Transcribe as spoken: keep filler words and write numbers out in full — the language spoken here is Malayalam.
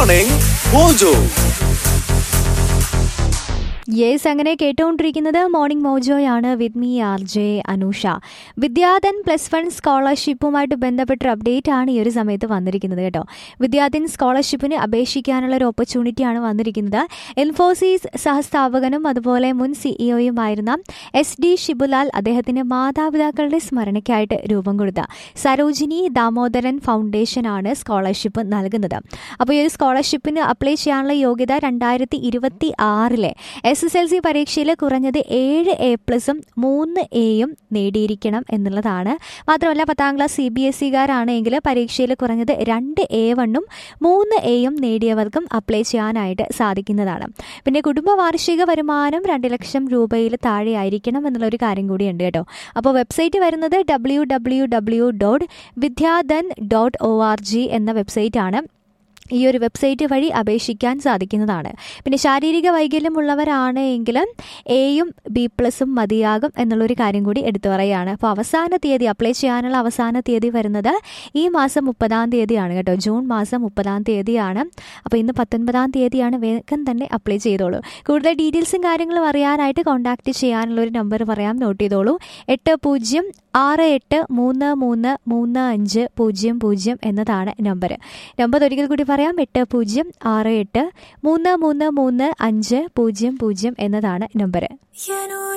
Morning mojo. യെസ്, അങ്ങനെ കേട്ടുകൊണ്ടിരിക്കുന്നത് morning മോജോയാണ് with me R J Anusha. Vidyadhan plus one സ്കോളർഷിപ്പുമായിട്ട് ബന്ധപ്പെട്ടൊരു update ആണ് ഈ ഒരു സമയത്ത് വന്നിരിക്കുന്നത് കേട്ടോ. വിദ്യാധൻ സ്കോളർഷിപ്പിന് അപേക്ഷിക്കാനുള്ള ഒരു ഓപ്പർച്യൂണിറ്റിയാണ് വന്നിരിക്കുന്നത്. ഇൻഫോസിസ് സഹസ്ഥാപകനും അതുപോലെ മുൻ സിഇഒയുമായിരുന്ന എസ് ഡി ഷിബുലാൽ അദ്ദേഹത്തിന്റെ മാതാപിതാക്കളുടെ സ്മരണയ്ക്കായിട്ട് രൂപം കൊടുത്ത സരോജിനി ദാമോദരൻ ഫൗണ്ടേഷനാണ് സ്കോളർഷിപ്പ് നൽകുന്നത്. അപ്പോൾ ഈ ഒരു സ്കോളർഷിപ്പിന് അപ്ലൈ ചെയ്യാനുള്ള യോഗ്യത രണ്ടായിരത്തി ഇരുപത്തി ആറിലെ എസ് എസ് എൽ സി പരീക്ഷയിൽ കുറഞ്ഞത് ഏഴ് എ പ്ലസും മൂന്ന് എയും നേടിയിരിക്കണം എന്നുള്ളതാണ്. മാത്രമല്ല പത്താം ക്ലാസ് സി ബി എസ് സിക്കാരാണെങ്കിൽ പരീക്ഷയിൽ കുറഞ്ഞത് രണ്ട് എ വണ്ണും മൂന്ന് എയും നേടിയവർക്കും അപ്ലൈ ചെയ്യാനായിട്ട് സാധിക്കുന്നതാണ്. പിന്നെ കുടുംബ വാർഷിക വരുമാനം രണ്ട് ലക്ഷം രൂപയിൽ താഴെ ആയിരിക്കണം എന്നുള്ളൊരു കാര്യം കൂടിയുണ്ട് കേട്ടോ. അപ്പോൾ വെബ്സൈറ്റ് വരുന്നത് W W W dot Vidyadhan dot O R G എന്ന വെബ്സൈറ്റ് ആണ്. ഈ ഒരു വെബ്സൈറ്റ് വഴി അപേക്ഷിക്കാൻ സാധിക്കുന്നതാണ്. പിന്നെ ശാരീരിക വൈകല്യമുള്ളവരാണ് എങ്കിൽ എയും ബി പ്ലസും മതിയാകും എന്നുള്ളൊരു കാര്യം കൂടി എടുത്തു പറയുകയാണ്. അപ്പോൾ അവസാന തീയതി അപ്ലൈ ചെയ്യാനുള്ള അവസാന തീയതി വരുന്നത് ഈ മാസം മുപ്പതാം തീയതിയാണ് കേട്ടോ. ജൂൺ മാസം മുപ്പതാം തീയതിയാണ്. അപ്പോൾ ഇന്ന് പത്തൊൻപതാം തീയതിയാണ്. വേഗം തന്നെ അപ്ലൈ ചെയ്തോളൂ. കൂടുതൽ ഡീറ്റെയിൽസും കാര്യങ്ങളും അറിയാനായിട്ട് കോൺടാക്റ്റ് ചെയ്യാനുള്ളൊരു നമ്പർ പറയാം, നോട്ട് ചെയ്തോളൂ. എട്ട് പൂജ്യം ആറ് എട്ട് മൂന്ന് മൂന്ന് മൂന്ന് അഞ്ച് പൂജ്യം പൂജ്യം എന്നതാണ് നമ്പർ. നമ്പർ ഒരിക്കൽ കൂടി പറയാം, എട്ട് പൂജ്യം ആറ് എട്ട് മൂന്ന് മൂന്ന് മൂന്ന് അഞ്ച് പൂജ്യം പൂജ്യം എന്നതാണ് നമ്പർ.